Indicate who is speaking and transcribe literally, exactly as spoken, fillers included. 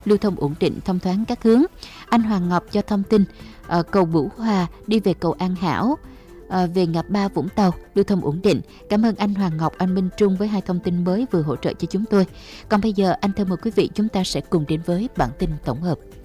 Speaker 1: lưu thông ổn định, thông thoáng các hướng. Anh Hoàng Ngọc cho thông tin uh, cầu Bửu Hòa đi về cầu An Hảo, uh, về ngã ba Vũng Tàu lưu thông ổn định. Cảm ơn anh Hoàng Ngọc, anh Minh Trung với hai thông tin mới vừa hỗ trợ cho chúng tôi. Còn bây giờ anh thưa mời quý vị, chúng ta sẽ cùng đến với bản tin tổng hợp.